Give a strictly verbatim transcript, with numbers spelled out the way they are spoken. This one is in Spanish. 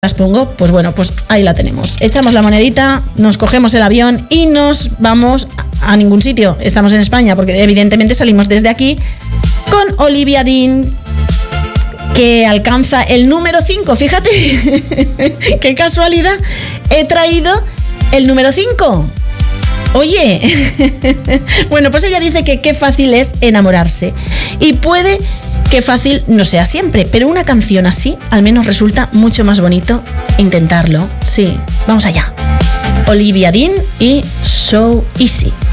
las pongo, pues bueno, pues ahí la tenemos. Echamos la monedita, nos cogemos el avión y nos vamos a ningún sitio. Estamos en España porque evidentemente salimos desde aquí con Olivia Dean, que alcanza el número cinco. Fíjate, qué casualidad, he traído el número cinco. Oye, bueno, pues ella dice que qué fácil es enamorarse y puede que fácil no sea siempre, pero una canción así al menos resulta mucho más bonito intentarlo. Sí, vamos allá. Olivia Dean y So Easy.